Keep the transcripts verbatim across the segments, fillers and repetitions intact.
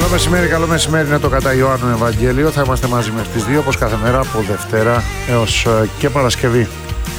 Καλό μεσημέρι, καλό μεσημέρι, είναι το κατά Ιωάννου Ευαγγέλιο. Θα είμαστε μαζί μέχρι τις δύο, όπως κάθε μέρα, από Δευτέρα έως και Παρασκευή.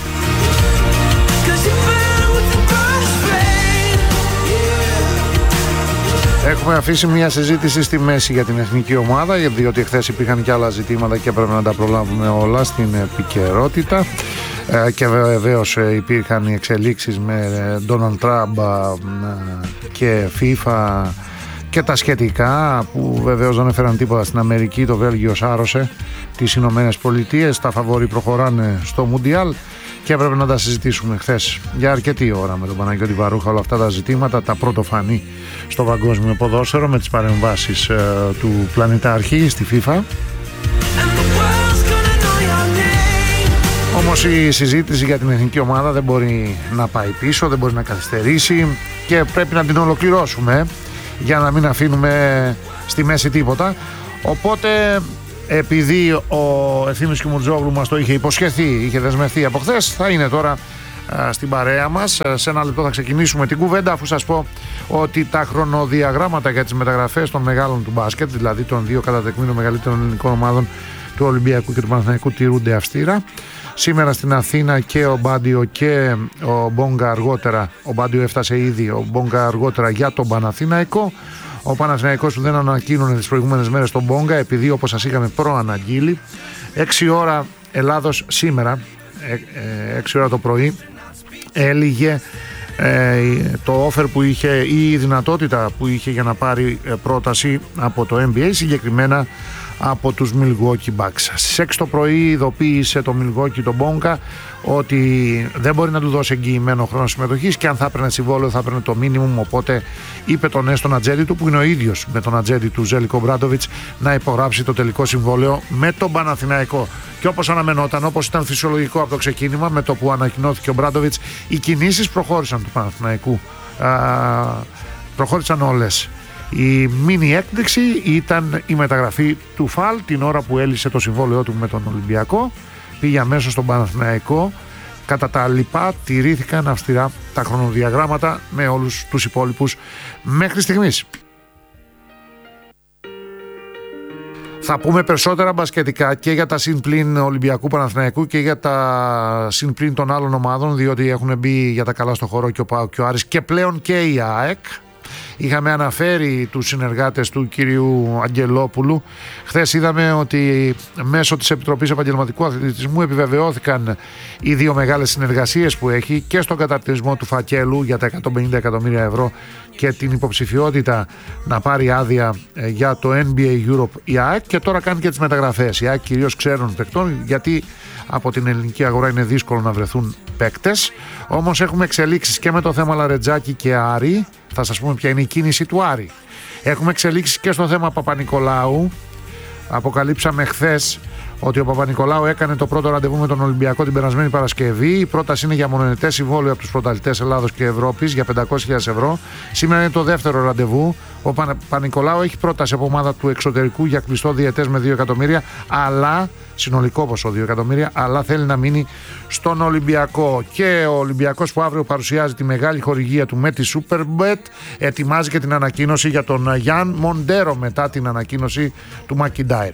Έχουμε αφήσει μια συζήτηση στη μέση για την εθνική ομάδα, διότι χθες υπήρχαν και άλλα ζητήματα και πρέπει να τα προλάβουμε όλα στην επικαιρότητα. Και βεβαίως υπήρχαν οι εξελίξεις με Ντόναλντ Τραμπ και FIFA και τα σχετικά, που βεβαίως δεν έφεραν τίποτα στην Αμερική. Το Βέλγιο σάρωσε τις Ηνωμένες Πολιτείες, τα φαβόροι προχωράνε στο Μουντιάλ και έπρεπε να τα συζητήσουμε χθες για αρκετή ώρα με τον Παναγιώτη Βαρούχα όλα αυτά τα ζητήματα, τα πρωτοφανή στο παγκόσμιο ποδόσφαιρο, με τις παρεμβάσεις ε, του πλανητάρχη στη FIFA. Όμως η συζήτηση για την εθνική ομάδα δεν μπορεί να πάει πίσω, δεν μπορεί να καθυστερήσει και πρέπει να την ολοκληρώσουμε για να μην αφήνουμε στη μέση τίποτα. Οπότε, επειδή ο Ευθύμης Κιμουτζόγλου μας το είχε υποσχεθεί, είχε δεσμευτεί από χθες, θα είναι τώρα α, στην παρέα μας. Σε ένα λεπτό θα ξεκινήσουμε την κουβέντα, αφού σας πω ότι τα χρονοδιαγράμματα για τις μεταγραφές των μεγάλων του μπάσκετ, δηλαδή των δύο κατά τεκμήνο μεγαλύτερων ελληνικών ομάδων, του Ολυμπιακού και του Παναθηναϊκού, τηρούνται αυστήρα. Σήμερα στην Αθήνα και ο Μπάντιο και ο Μπόγκα αργότερα. Ο Μπάντιο έφτασε ήδη, ο Μπόγκα αργότερα για τον Παναθηναϊκό. Ο Παναθηναϊκός που δεν ανακοίνωνε τις προηγούμενες μέρες τον Μπόγκα, επειδή όπως σας είχαμε προαναγγείλει, έξι ώρα Ελλάδος σήμερα, έξι ώρα το πρωί, έλυγε ε, το offer που είχε ή η δυνατότητα που είχε για να πάρει πρόταση από το N B A, συγκεκριμένα από τους Milwaukee Bucks. Στις έξι το πρωί ειδοποίησε το Milwaukee τον Μπόγκα ότι δεν μπορεί να του δώσει εγγυημένο χρόνο συμμετοχής και αν θα έπαιρνε συμβόλαιο θα έπαιρνε το μίνιμουμ, οπότε είπε τον ναι στον ατζέντη του, που είναι ο ίδιος με τον ατζέντη του Ζέλικο Μπράντοβιτς, να υπογράψει το τελικό συμβόλαιο με τον Παναθηναϊκό. Και όπως αναμενόταν, όπως ήταν φυσιολογικό από το ξεκίνημα, με το που ανακοινώθηκε ο Μπράντοβιτς, οι κινήσεις προχώρησαν του Παναθηναϊκού, α, προχώρησαν όλες. Η μίνι έκπληξη ήταν η μεταγραφή του Φαλ την ώρα που έλυσε το συμβόλαιό του με τον Ολυμπιακό. Πήγε αμέσως στον Παναθηναϊκό. Κατά τα λοιπά τηρήθηκαν αυστηρά τα χρονοδιαγράμματα με όλους τους υπόλοιπους μέχρι στιγμής. Θα πούμε περισσότερα μπασκετικά και για τα συν-πλήν Ολυμπιακού, Παναθηναϊκού και για τα συν-πλήν των άλλων ομάδων, διότι έχουν μπει για τα καλά στο χώρο και ο ΠΑΟΚ και ο Άρης και πλέον και η ΑΕΚ. Είχαμε αναφέρει τους συνεργάτες του κυρίου Αγγελόπουλου. Χθες είδαμε ότι μέσω της Επιτροπής Επαγγελματικού Αθλητισμού επιβεβαιώθηκαν οι δύο μεγάλες συνεργασίες που έχει και στον καταρτισμό του φακέλου για τα εκατόν πενήντα εκατομμύρια ευρώ και την υποψηφιότητα να πάρει άδεια για το N B A Europe η ΑΕΚ, και τώρα κάνει και τις μεταγραφές. Η ΑΕΚ κυρίως ξέρουν παικτών, γιατί από την ελληνική αγορά είναι δύσκολο να βρεθούν παίκτες. Όμως έχουμε εξελίξεις και με το θέμα Λαρετζάκη και Άρη. Θα σας πούμε ποια είναι η κίνηση του Άρη. Έχουμε εξελίξεις και στο θέμα Παπα-Νικολάου. Αποκαλύψαμε χθες ότι ο Παπα-Νικολάου έκανε το πρώτο ραντεβού με τον Ολυμπιακό την περασμένη Παρασκευή. Η πρόταση είναι για μονοετές συμβόλαιο από τους πρωταθλητές Ελλάδος και Ευρώπης για πεντακόσιες χιλιάδες ευρώ. Σήμερα είναι το δεύτερο ραντεβού. Ο Παπα-Νικολάου έχει πρόταση από ομάδα του εξωτερικού για κλειστό διετές με δύο εκατομμύρια, αλλά συνολικό ποσό δύο εκατομμύρια, αλλά θέλει να μείνει στον Ολυμπιακό. Και ο Ολυμπιακός, που αύριο παρουσιάζει τη μεγάλη χορηγία του με τη Superbet, ετοιμάζει και την ανακοίνωση για τον Γιάν Μοντέρο μετά την ανακοίνωση του Μακιντάιρ.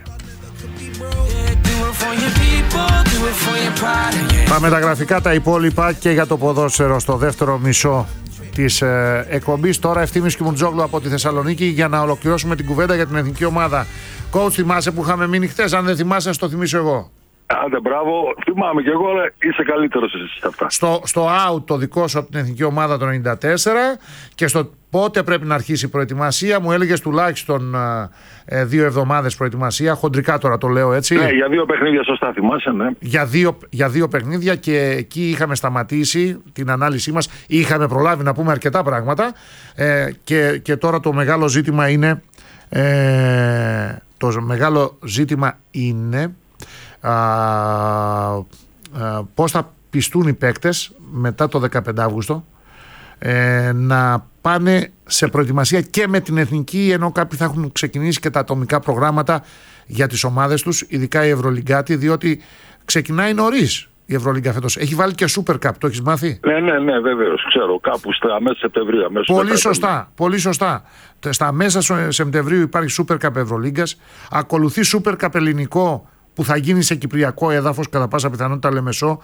Τα μεταγραφικά τα υπόλοιπα και για το ποδόσφαιρο στο δεύτερο μισό της ε, εκπομπής. Τώρα Ευθύμης Κιμουτζόγλου από τη Θεσσαλονίκη για να ολοκληρώσουμε την κουβέντα για την εθνική ομάδα. Coach, θυμάσαι που είχαμε μείνει χτες? Αν δεν θυμάσαι, να στο θυμίσω εγώ. Άντε, μπράβο, θυμάμαι και εγώ, αλλά είσαι καλύτερος εσύ σε αυτά. Στο, στο out το δικό σου από την εθνική ομάδα το ενενήντα τέσσερα και στο πότε πρέπει να αρχίσει η προετοιμασία, μου έλεγες τουλάχιστον ε, δύο εβδομάδες προετοιμασία. Χοντρικά τώρα το λέω, έτσι. Ναι, για δύο παιχνίδια, σωστά θυμάσαι, ναι. Για δύο, για δύο παιχνίδια, και εκεί είχαμε σταματήσει την ανάλυση μας. Είχαμε προλάβει να πούμε αρκετά πράγματα ε, και, και τώρα το μεγάλο ζήτημα είναι ε, το μεγάλο ζήτημα είναι α, α, πώς θα πιστούν οι παίκτες μετά το δεκαπέντε Αυγούστου ε, να πάνε σε προετοιμασία και με την εθνική, ενώ κάποιοι θα έχουν ξεκινήσει και τα ατομικά προγράμματα για τις ομάδες τους, ειδικά οι Ευρωλιγκάτοι, διότι ξεκινάει νωρίς η Ευρωλίγκα φέτος. Έχει βάλει και Super Cup, το έχεις μάθει? Ναι, ναι, ναι, βεβαίως. Ξέρω, κάπου στα μέσα Σεπτεμβρίου. Πολύ σωστά, πολύ σωστά. Στα μέσα Σεπτεμβρίου υπάρχει Super Cup Ευρωλίγκας. Ακολουθεί Super Cup ελληνικό που θα γίνει σε κυπριακό έδαφος, κατά πάσα πιθανότητα Λεμεσό.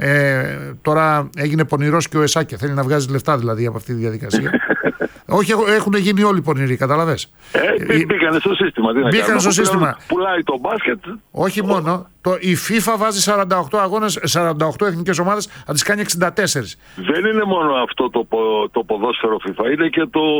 Ε, τώρα έγινε πονηρός και ο ΕΣΑΚΕ. Θέλει να βγάζει λεφτά δηλαδή από αυτή τη διαδικασία. Όχι, έχουν γίνει όλοι πονηροί, καταλαβες. Ε, μπήκανε στο σύστημα. Μπήκανε στο σύστημα. Πουλάει το μπάσκετ. Όχι μόνο. Το, η FIFA βάζει σαράντα οκτώ αγώνες, σαράντα οκτώ εθνικές ομάδες, θα τις κάνει εξήντα τέσσερα. Δεν είναι μόνο αυτό το, το ποδόσφαιρο FIFA, είναι και το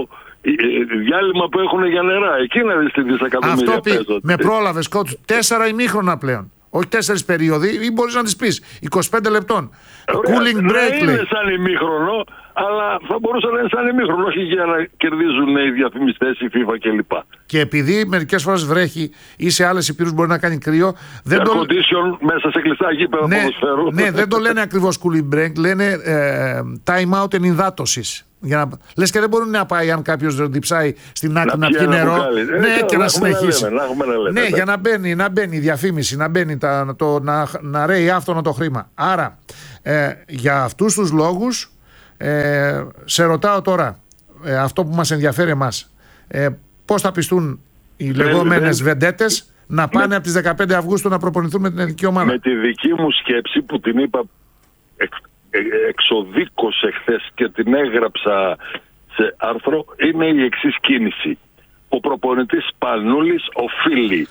διάλειμμα που έχουν για νερά. Εκεί να δεις τι δισεκατομμύρια αυτό παίζονται. Με πρόλαβες, coach. Τέσσερα ημίχρονα πλέον. Όχι τέσσερις περίοδοι, ή μπορείς να τις πεις είκοσι πέντε λεπτών. Ωραία, cooling break, δεν είναι σαν ημίχρονο, αλλά θα μπορούσε να είναι σαν ημίχρονο, όχι για να κερδίζουν οι διαφημιστές, η FIFA κλπ. Και επειδή μερικές φορές βρέχει ή σε άλλες υπήρους μπορεί να κάνει κρύο. Δεν το... condition μέσα σε κλειστά γήπεδα ναι, ποδοσφαίρου. Ναι, δεν το λένε ακριβώς cooling break, λένε ε, time out ενυδάτωσης. Για να... Λες και δεν μπορεί να πάει αν κάποιος διψάει στην άκρη να, να πιει νερό. Ε, ναι, ε, και να, να συνεχίσει. Να λέμε, να λέμε, ναι, για να μπαίνει, να μπαίνει η διαφήμιση, να μπαίνει τα, το, να, να ρέει άφθονο το χρήμα. Άρα, ε, για αυτούς τους λόγους, ε, σε ρωτάω τώρα, ε, αυτό που μας ενδιαφέρει εμάς, ε, πώς θα πιστούν οι λεγόμενες βεντέτες να πάνε με... από τις δεκαπέντε Αυγούστου να προπονηθούν με την εθνική ομάδα. Με τη δική μου σκέψη που την είπα εξ, ε, εξοδίκως εχθές και την έγραψα σε άρθρο, είναι η εξής κίνηση. Ο προπονητής Σπανούλης οφείλει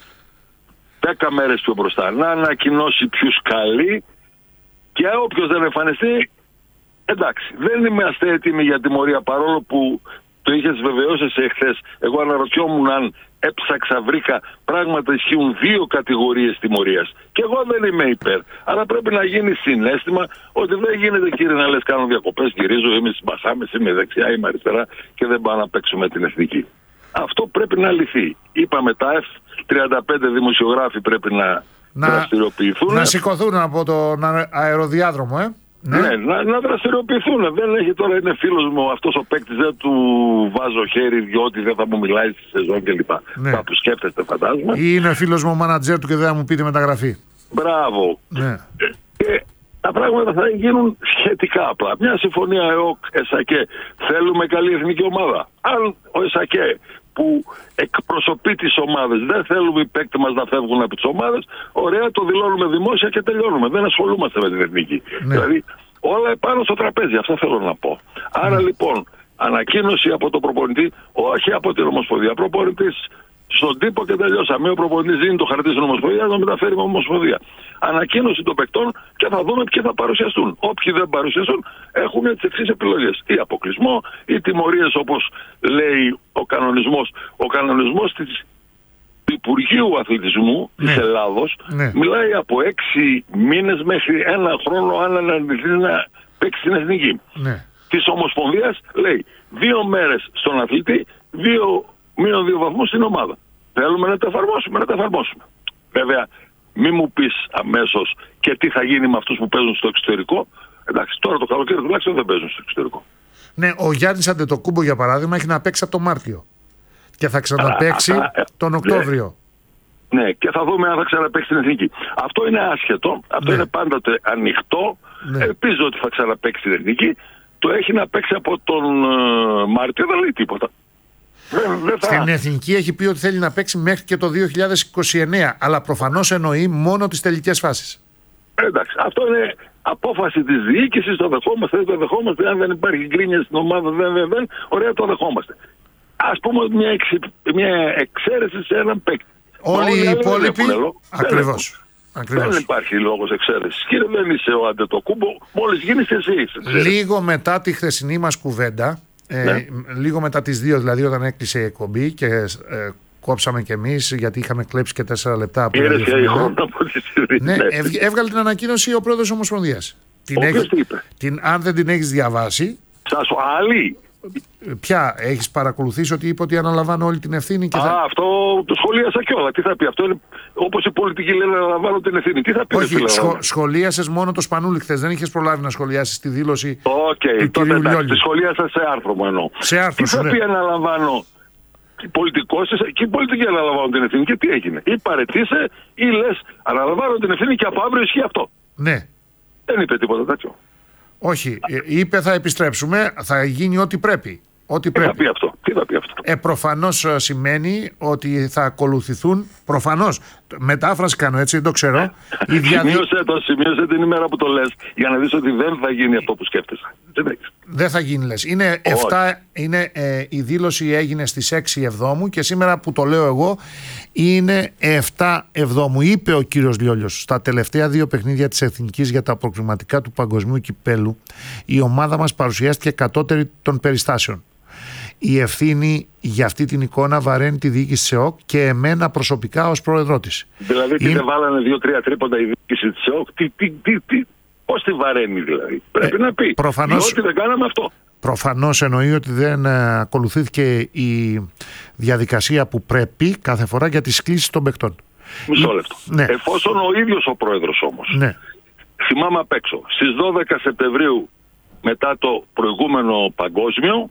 δέκα μέρες πιο μπροστά να ανακοινώσει ποιους καλεί και όποιος δεν εμφανιστεί, εντάξει, δεν είμαστε έτοιμοι για τιμωρία, παρόλο που το είχες βεβαιώσει εχθές. Εγώ αναρωτιόμουν αν έψαξα, βρήκα, πράγματι ισχύουν δύο κατηγορίες τιμωρίας. Και εγώ δεν είμαι υπέρ. Αλλά πρέπει να γίνει συναίσθημα ότι δεν γίνεται, κύριε, να λες κάνω διακοπές, γυρίζω, είμαι στις Μπαχάμες, είμαι δεξιά, είμαι αριστερά και δεν πάω να παίξουμε την εθνική. Αυτό πρέπει να λυθεί. Είπαμε, τα εφ τριάντα πέντε δημοσιογράφοι πρέπει να, να δραστηριοποιηθούν. Να σηκωθούν από τον αεροδιάδρομο, ε. Ναι, ναι να, να δραστηριοποιηθούν. Δεν έχει τώρα, είναι φίλος μου αυτός ο παίκτης, δεν του βάζω χέρι διότι δεν θα μου μιλάει στη σεζόν κλπ. Ναι. Κάπου σκέφτεστε, φαντάζομαι. Ή είναι φίλος μου ο μάνατζερ του και δεν θα μου πείτε μεταγραφή. Μπράβο. Ναι. Και τα πράγματα θα γίνουν σχετικά απλά. Μια συμφωνία ΕΟΚ, ΕΣΑΚΕ. Θέλουμε καλή εθνική ομάδα. Αν ο ΕΣΑΚΕ που εκπροσωπεί τις ομάδες, δεν θέλουμε οι παίκτες μας να φεύγουν από τις ομάδες, ωραία, το δηλώνουμε δημόσια και τελειώνουμε. Δεν ασχολούμαστε με την εθνική. Ναι. Δηλαδή όλα επάνω στο τραπέζι, αυτό θέλω να πω. Άρα ναι. λοιπόν, ανακοίνωση από τον προπονητή, όχι από την Ομοσπονδία. Προπονητής στον τύπο και τελειώσαμε. Ο προπονητής δίνει το χαρτί στην Ομοσπονδία, να το μεταφέρει με Ομοσπονδία. Ανακοίνωση των παικτών και θα δούμε ποιοι θα παρουσιαστούν. Όποιοι δεν παρουσιαστούν έχουν τις εξής επιλογές. Ή αποκλεισμό ή τιμωρίες, όπως λέει ο κανονισμός. Ο κανονισμός της του Υπουργείου Αθλητισμού ναι. της Ελλάδος ναι. μιλάει από έξι μήνες μέχρι ένα χρόνο αν αναρνηθεί να παίξει στην εθνική. Ναι. Της Ομοσπονδίας λέει δύο μέρες στον αθλητή, δύο μείον δύο βαθμούς στην ομάδα. Θέλουμε να τα εφαρμόσουμε, να τα εφαρμόσουμε. Βέβαια, μη μου πεις αμέσως και τι θα γίνει με αυτούς που παίζουν στο εξωτερικό. Εντάξει, τώρα το καλοκαίρι τουλάχιστον δεν παίζουν στο εξωτερικό. Ναι, ο Γιάννης Αντετοκούμπο για παράδειγμα έχει να παίξει από τον Μάρτιο. Και θα ξαναπαίξει α, α, τον Οκτώβριο. Ναι, ναι, και θα δούμε αν θα ξαναπαίξει την εθνική. Αυτό είναι άσχετο. Αυτό ναι. είναι πάντοτε ανοιχτό. Ναι. Ελπίζω ότι θα ξαναπαίξει την εθνική. Το έχει να παίξει από τον uh, Μάρτιο, δεν λέει τίποτα. Δεν, δεν θα... Στην εθνική έχει πει ότι θέλει να παίξει μέχρι και το δύο χιλιάδες είκοσι εννέα, αλλά προφανώς εννοεί μόνο τις τελικές φάσεις. Εντάξει, αυτό είναι απόφαση της διοίκησης, το δεχόμαστε, δεν το δεχόμαστε, αν δεν υπάρχει γκρίνια στην ομάδα, δεν, δεν, δεν, ωραία, το δεχόμαστε. Ας πούμε μια, εξ, μια εξαίρεση σε έναν παίκτη. Όλοι οι υπόλοιποι, ακριβώς. Ακριβώς. Δεν υπάρχει λόγος εξαίρεσης. Κύριε, δεν είσαι ο Αντετοκούμπο, μόλις γίνεις εσύ. Λίγο μετά τη χθεσινή μας κουβέντα, ναι. ε, λίγο μετά τις δύο, δηλαδή όταν έκλεισε η εκπομπή και ε, κόψαμε κι εμείς γιατί είχαμε κλέψει και τέσσερα λεπτά από την ναι, ναι. Έβγαλε την ανακοίνωση ο πρόεδρος της Ομοσπονδίας. Την έχεις, την, αν δεν την έχεις διαβάσει. Σας άλλη. Ποια, έχεις παρακολουθήσει ότι είπε ότι αναλαμβάνω όλη την ευθύνη και Α, θα... αυτό το σχολίασα κιόλα. Τι θα πει, αυτό είναι όπως οι πολιτικοί λένε να αναλαμβάνω την ευθύνη. Τι θα πει, όχι, σχο, σχολίασες μόνο το Σπανούλη χθες, δεν είχες προλάβει να σχολιάσεις τη δήλωση okay, του κυρίου Λιόλη. Τη σχολίασα σε άρθρο μου εννοώ. Σε άρθρο, τι θα ναι. πει αναλαμβάνω πολιτικός, και οι πολιτικοί αναλαμβάνουν την ευθύνη. Και τι έγινε, ή παρετήσε ή λες αναλαμβάνω την ευθύνη και από αύριο ισχύει αυτό. Ναι. Δεν είπε τίποτα τέτοιο. Όχι, είπε θα επιστρέψουμε, θα γίνει ό,τι πρέπει. Ό,τι Τι πρέπει. θα πει αυτό. Τι θα πει αυτό. Ε, προφανώς σημαίνει ότι θα ακολουθηθούν. Προφανώς. Μετάφραση κάνω, έτσι, δεν το ξέρω. Η διαδι... Σημείωσε το, σημείωσε την ημέρα που το λες για να δεις ότι δεν θα γίνει αυτό που σκέφτεσαι. Δεν θα γίνει, λες. Είναι, εφτά, είναι ε, η δήλωση έγινε στις έξι Εβδόμου και σήμερα που το λέω εγώ είναι εφτά Εβδόμου. Είπε ο κύριος Λιόλιος στα τελευταία δύο παιχνίδια της Εθνικής για τα προκριματικά του Παγκοσμίου Κυπέλου η ομάδα μας παρουσιάστηκε κατώτερη των περιστάσεων. Η ευθύνη για αυτή την εικόνα βαραίνει τη διοίκηση της ΕΟΚ και εμένα προσωπικά ως πρόεδρό της. Δηλαδή, τι είναι... δεν βάλανε δύο-τρία τρίποντα η διοίκηση της ΕΟΚ, τι, τι, τι, τι, πώς τη βαραίνει δηλαδή. Πρέπει ε, να πει. Προφανώς, διότι δεν κάναμε αυτό. Προφανώς εννοεί ότι δεν ε, ακολουθήθηκε η διαδικασία που πρέπει κάθε φορά για τις κλήσεις των παιχτών. Μισό λεπτό. Ναι. Εφόσον ο ίδιος ο πρόεδρος όμως, ναι. θυμάμαι απ' έξω, στις δώδεκα Σεπτεμβρίου μετά το προηγούμενο παγκόσμιο,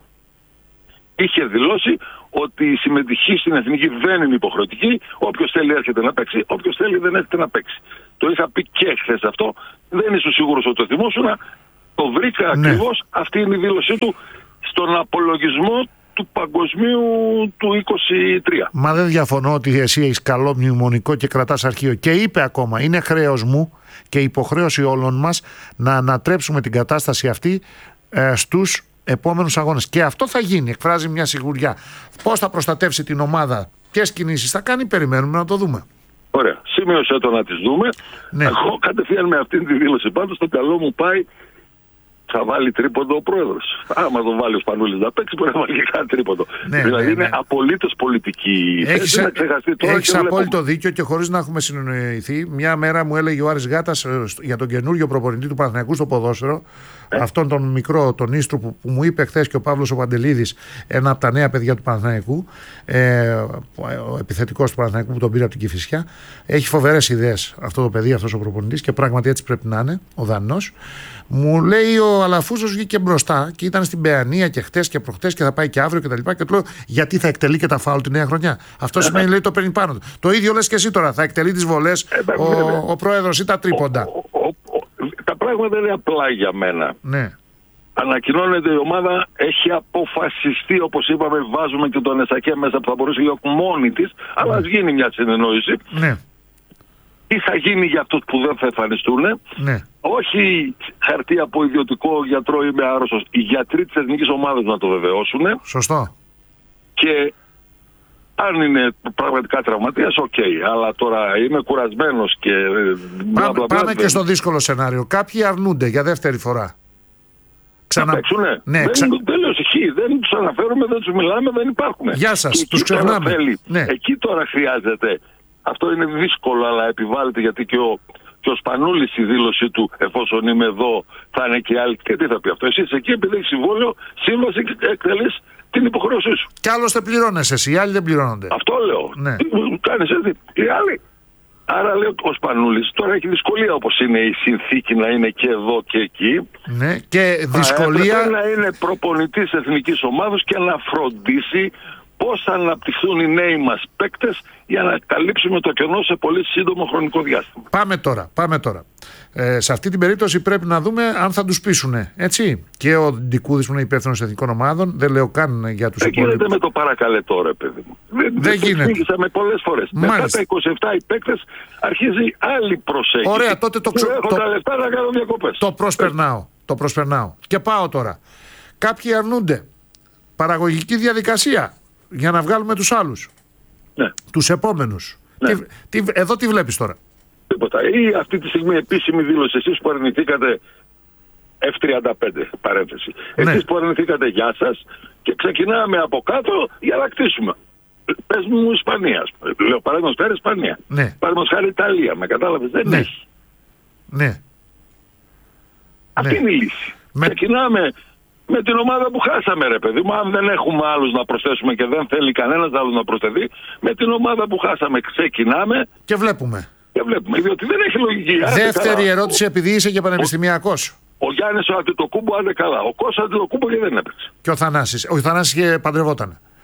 είχε δηλώσει ότι η συμμετοχή στην εθνική δεν είναι υποχρεωτική. Όποιος θέλει έρχεται να παίξει, όποιος θέλει δεν έρχεται να παίξει. Το είχα πει και χθες αυτό. Δεν ήσουν σίγουρος ότι το θυμόσουν. Το βρήκα ναι. ακριβώς. Αυτή είναι η δήλωσή του στον απολογισμό του παγκοσμίου του είκοσι τρία. Μα δεν διαφωνώ ότι εσύ έχεις καλό μνημονικό και κρατάς αρχείο. Και είπε ακόμα, είναι χρέος μου και υποχρέωση όλων μας να ανατρέψουμε την κατάσταση αυτή ε, στους επόμενους αγώνες. Και αυτό θα γίνει, εκφράζει μια σιγουριά. Πώς θα προστατεύσει την ομάδα, ποιες κινήσεις θα κάνει, περιμένουμε να το δούμε. Ωραία. Σημείωσε το να τις δούμε. Ναι. Εγώ κατευθείαν με αυτήν τη δήλωση πάντως το καλό μου πάει. Θα βάλει τρίποντο ο πρόεδρος. Άμα τον βάλει ο Σπανούλης να παίξει, μπορεί να βάλει και κάτι τρίποντο. Ναι, δηλαδή ναι, ναι. είναι απολύτως πολιτική. Έχεις, να ξεχαστεί τώρα. Έχεις απόλυτο δίκιο και χωρίς να έχουμε συνεννοηθεί, μια μέρα μου έλεγε ο Άρης Γάτας για τον καινούριο προπονητή του Παναθηναϊκού στο ποδόσφαιρο, ε? αυτόν τον μικρό, τον Ίστρου που, που μου είπε χθες και ο Παύλος ο Παντελίδης, ένα από τα νέα παιδιά του Παναθηναϊκού, ε, ο επιθετικός του Παναθηναϊκού που τον πήρε από την Κηφισιά. Έχει φοβερές ιδέες αυτό το παιδί, αυτός ο προπονητής και πράγματι έτσι πρέπει να είναι, ο Δανός. Μου λέει ο Αλαφούζος βγήκε μπροστά και ήταν στην Παιανία και χτες και προχτές και θα πάει και αύριο και τα λοιπά. Και του λέω γιατί θα εκτελεί και τα φάουλ τη νέα χρονιά. Αυτό σημαίνει λέει το παίρνει πάνω του. Το ίδιο λες και εσύ τώρα. Θα εκτελεί τις βολές ε, ο, ο, ο πρόεδρος ή τα τρίποντα. Ο, ο, ο, ο, τα πράγματα είναι απλά για μένα. Ναι. Ανακοινώνεται η ομάδα, έχει αποφασιστεί, όπως είπαμε, βάζουμε και τον Εσακέ μέσα που θα μπορούσε λίγο μόνη της, αλλά ναι. ας γίνει μια συνεννόηση. Ναι. Τι θα γίνει για αυτούς που δεν θα εμφανιστούν. Ναι. Όχι χαρτί από ιδιωτικό γιατρό είμαι άρρωστος. Οι γιατροί της εθνικής ομάδας να το βεβαιώσουν. Σωστό. Και αν είναι πραγματικά τραυματίας, οκ. Okay. Αλλά τώρα είμαι κουρασμένος και... Πάμε, μπλα, πάμε και στο δύσκολο σενάριο. Κάποιοι αρνούνται για δεύτερη φορά. Ξανα... Να παίξουνε. Ναι, δεν, ξα... τέλος, εκεί. Δεν τους αναφέρουμε, δεν τους μιλάμε, δεν υπάρχουν. Γεια σας, τους ξεχνάμε. Ναι. Εκεί τώρα χρειάζεται. Αυτό είναι δύσκολο, αλλά επιβάλλεται γιατί και ο, και ο Σπανούλης η δήλωση του, εφόσον είμαι εδώ, θα είναι και άλλοι. Και τι θα πει αυτό. Εσύ εκεί, επειδή έχει συμβόλαιο, σύμβαση εκτελείς την υποχρέωσή σου. Κι άλλωστε πληρώνεσαι εσύ, οι άλλοι δεν πληρώνονται. Αυτό λέω. Ναι. Κάνεις έτσι. Οι άλλοι. Άρα λέω ο Σπανούλης τώρα έχει δυσκολία όπως είναι η συνθήκη να είναι και εδώ και εκεί. Ναι, και δυσκολία. Θα να είναι προπονητής εθνικής ομάδας και να φροντίσει πώς θα αναπτυχθούν οι νέοι μας παίκτες για να καλύψουμε το κενό σε πολύ σύντομο χρονικό διάστημα. Πάμε τώρα, πάμε τώρα. Ε, σε αυτή την περίπτωση πρέπει να δούμε αν θα τους πείσουνε, έτσι. Και ο Ντικούδης που είναι υπεύθυνος εθνικών ομάδων, δεν λέω καν για τους δεν υπόλοιπους. γίνεται με το παρακαλετό ρε παιδί μου. Δεν, δεν δεν γίνεται. Το πολλές φορές. Μάλιστα. Μετά τα είκοσι επτά οι παίκτες αρχίζει άλλη προσέγγιση. Ωραία, τότε το ξέρω. Έχω το... τα λεφτά να κάνω διακοπές. Το προσπερνάω, το προσπερνάω. Και πάω τώρα. Κάποιοι αρνούνται. Παραγωγική διαδικασία. Για να βγάλουμε τους άλλους. Ναι. Τους επόμενους. Ναι. Τι, τι, εδώ τι βλέπεις τώρα. Τίποτα. Ή αυτή τη στιγμή επίσημη δήλωση εσείς που αρνηθήκατε εφ τριάντα πέντε παρένθεση. Ναι. Εσείς που αρνηθήκατε γεια σας και ξεκινάμε από κάτω για να κτίσουμε. Πες μου Ισπανία. Λέω παραδείγματος χάρη Ισπανία. Ναι. Παραδείγματος χάρη Ιταλία. Με κατάλαβες. Δεν ναι. έχει. Ναι. Αυτή ναι. είναι η λύση. Με... Ξεκινάμε με την ομάδα που χάσαμε ρε παιδί μου. Αν δεν έχουμε άλλους να προσθέσουμε και δεν θέλει κανένας άλλος να προσθεθεί, με την ομάδα που χάσαμε ξεκινάμε και βλέπουμε. Και βλέπουμε, διότι δεν έχει λογική. Δεύτερη καλά. ερώτηση, επειδή είσαι και πανεπιστημιακός. Ο, ο Γιάννης ο Αντιτοκούμπο άντε καλά. Ο Κώστας Αντιτοκούμπο και δεν έπαιξε. Και ο Θανάσης. Ο Θανάσης και παντρευόταν.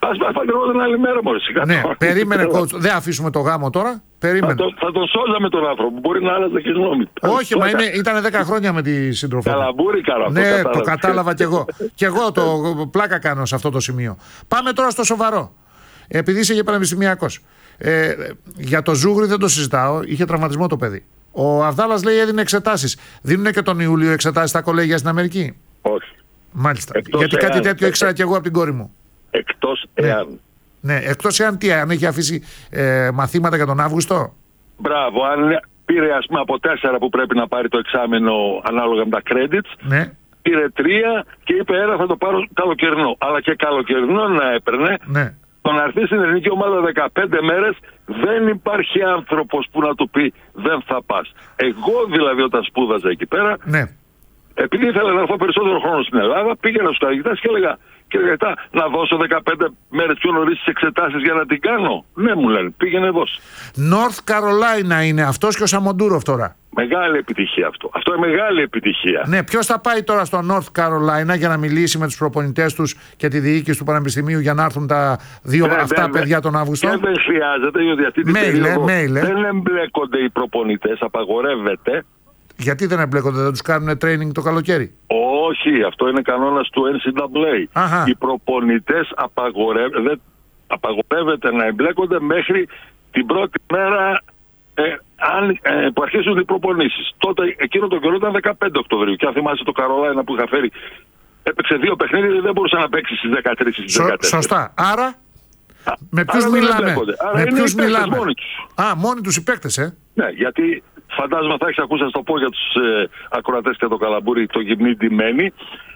Ας παντρευόταν άλλη μέρα μόλις. Ναι, περίμενε coach. Δεν αφήσουμε το γάμο τώρα. Περίμενε. Θα, το, θα τον σώζαμε τον άνθρωπο. Μπορεί να άλλαζε και γνώμη. Όχι, μα είναι, ήταν δέκα χρόνια με τη σύντροφή. Καλαμπούρη, καλά. Ναι, το κατάλαβα, το κατάλαβα κι εγώ. Κι εγώ το πλάκα κάνω σε αυτό το σημείο. Πάμε τώρα στο σοβαρό. Επειδή είσαι και πανεπιστημιακός. Ε, για το Ζούγρι δεν το συζητάω. Είχε τραυματισμό το παιδί. Ο Αβδάλας λέει έδινε εξετάσεις. Δίνουν και τον Ιούλιο εξετάσεις στα κολέγια στην Αμερική? Όχι. Μάλιστα. Εκτός γιατί εάν, κάτι τέτοιο ήξερα κι εγώ από την κόρη μου. Εκτός ναι. εάν. Ναι, εκτός εάν τι, αν έχει αφήσει ε, μαθήματα για τον Αύγουστο. Μπράβο, αν πήρε ας πούμε από τέσσερα που πρέπει να πάρει το εξάμενο ανάλογα με τα credits, ναι. πήρε τρία και είπε ένα θα το πάρω καλοκαιρινό. Αλλά και καλοκαιρινό να έπαιρνε. Ναι. Το να έρθει στην ελληνική ομάδα δεκαπέντε μέρες δεν υπάρχει άνθρωπος που να του πει δεν θα πας. Εγώ δηλαδή όταν σπούδαζα εκεί πέρα, ναι. επειδή ήθελα να έρθω περισσότερο χρόνο στην Ελλάδα, πήγαινα στους καθηγητές και έλεγα κύριε καθηγητά, να δώσω δεκαπέντε μέρες πιο νωρίς τις εξετάσεις για να την κάνω. Ναι, μου λένε, πήγαινε δώσει. North Carolina είναι αυτός και ο Σαμοντούροφ τώρα. Μεγάλη επιτυχία αυτό. Αυτό είναι μεγάλη επιτυχία. Ναι, ποιος θα πάει τώρα στο North Carolina για να μιλήσει με τους προπονητές τους και τη διοίκηση του Πανεπιστημίου για να έρθουν τα δύο ναι, αυτά δεν, παιδιά τον Αύγουστο? Και δεν χρειάζεται, γιατί αυτή την μέιλε, περίοδο μέιλε. δεν εμπλέκονται οι προπονητές, απαγορεύεται. Γιατί δεν εμπλέκονται, δεν τους κάνουν training το καλοκαίρι? Όχι, αυτό είναι κανόνας του εν σι ντაბλιου έι. Αχα. Οι προπονητές απαγορεύεται, απαγορεύεται να εμπλέκονται μέχρι την πρώτη μέρα ε, αν, ε, που αρχίσουν οι προπονήσεις. Τότε εκείνο το καιρό ήταν δεκαπέντε Οκτωβρίου και αν θυμάσαι το Καρολάινα που είχα φέρει, έπαιξε δύο παιχνίδια, δεν μπορούσε να παίξει στις δεκατρείς ή στις δεκατέσσερις. Σωστά. Άρα, Α, με ποιους μιλάμε? Με ποιους μιλάμε? Μόνοι τους. Α, μόνοι τους οι παίκτες, ε. Ναι, γιατί φαντάζομαι θα έχεις ακούσει να το πω για τους ε, ακροατές και το Καλαμπούρι, το γυμνή ντυμένη.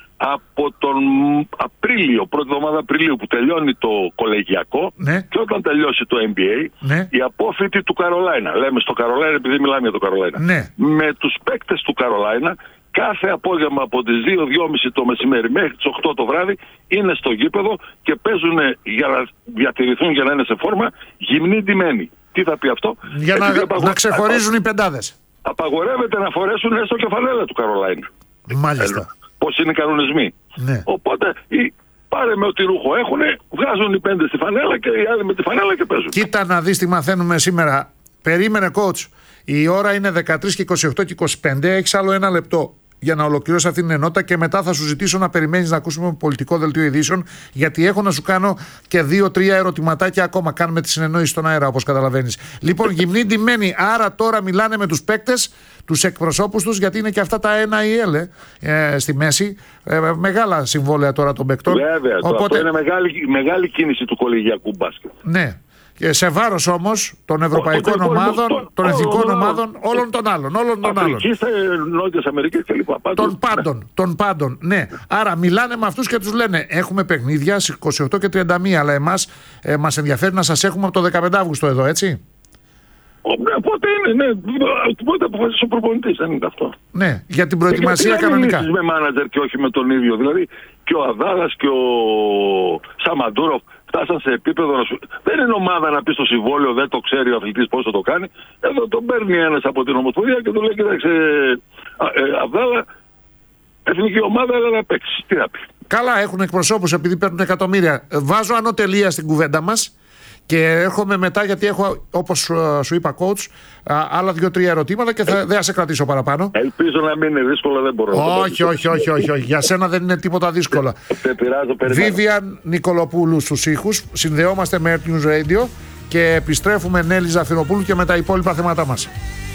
Από τον Απρίλιο, πρώτη εβδομάδα Απριλίου που τελειώνει το κολεγιακό, ναι. και όταν τελειώσει το εν μπι έι, ναι. οι απόφοιτοι του Καρολάινα, λέμε στο Καρολάινα επειδή μιλάμε για το Καρολάινα, ναι. με τους παίκτες του Καρολάινα, κάθε απόγευμα από τις δύο και τριάντα το μεσημέρι μέχρι τις οκτώ το βράδυ είναι στο γήπεδο και παίζουν για να διατηρηθούν, για να είναι σε φόρμα, γυμνοί ντυμένοι. Τι θα πει αυτό? Για να, απαγο... να ξεχωρίζουν Α... οι πεντάδες. Απαγορεύεται να φορέσουν έστω και φανέλα του Καρολάινα. Μάλιστα. Πώς είναι οι κανονισμοί. Ναι. Οπότε οι, πάρε με ό,τι ρούχο έχουν, βγάζουν οι πέντε στη φανέλα και οι άλλοι με τη φανέλα και παίζουν. Κοίτα να δεις τι μαθαίνουμε σήμερα. Περίμενε coach. Η ώρα είναι δεκατρείς και είκοσι οκτώ και είκοσι πέντε. Έχεις άλλο ένα λεπτό για να ολοκληρώσω αυτή την ενότητα και μετά θα σου ζητήσω να περιμένεις να ακούσουμε πολιτικό δελτίο ειδήσεων, γιατί έχω να σου κάνω και δύο-τρία ερωτηματάκια ακόμα. Κάνουμε τη συνεννόηση στον αέρα, όπως καταλαβαίνεις. Λοιπόν, γυμνοί ντυμένοι, άρα τώρα μιλάνε με τους παίκτες, τους εκπροσώπους τους, γιατί είναι και αυτά τα εν άι ελ ε, ε, στη μέση. Ε, μεγάλα συμβόλαια τώρα των παίκτων. Βέβαια, οπότε... αυτό είναι μεγάλη, μεγάλη κίνηση του κολεγιακού μπάσκετ. Ναι. Σε βάρος όμως των ευρωπαϊκών ομάδων, των εθνικών ομάδων, όλων των άλλων. Όλων των άλλων. Αφρικής, Νότιας Αμερικής κλπ. Των πάντων, των πάντων, ναι. Άρα μιλάνε με αυτούς και τους λένε έχουμε παιχνίδια στις είκοσι οκτώ και τριάντα μία, αλλά εμάς ε, μας ενδιαφέρει να σας έχουμε από το δεκαπέντε Αυγούστου εδώ, έτσι. Πότε είναι, ναι. Πότε αποφασίσει ο προπονητής, δεν είναι αυτό. Ναι, για την προετοιμασία ε, κανονικά. Με μάνατζερ και όχι με τον ίδιο. Δηλαδή και ο Αβδάλας και ο Σαμαντούροφ φτάσαν σε επίπεδο να σου... Δεν είναι ομάδα να πει στο συμβόλαιο, δεν το ξέρει ο αθλητής πώς θα το κάνει. Εδώ τον παίρνει ένας από την Ομοσπονδία και του λέει: κοίταξε, ε, Αβδάλα, εθνική ομάδα, αλλά να παίξει. Τι να πει. Καλά, έχουν εκπροσώπους επειδή παίρνουν εκατομμύρια. Βάζω ανωτελεία στην κουβέντα μας. Και έρχομαι μετά, γιατί έχω, όπως σου είπα, coach, άλλα δύο-τρία ερωτήματα και θα, δεν θα σε κρατήσω παραπάνω. Ελπίζω να μην είναι δύσκολο, δεν μπορώ. Όχι, όχι, όχι, όχι, όχι. Για σένα δεν είναι τίποτα δύσκολο. Βίβιαν Νικολοπούλου στους ήχους. Συνδεόμαστε με Earth News Radio και επιστρέφουμε Νέλη Ζαφυροπούλου και με τα υπόλοιπα θέματά μας.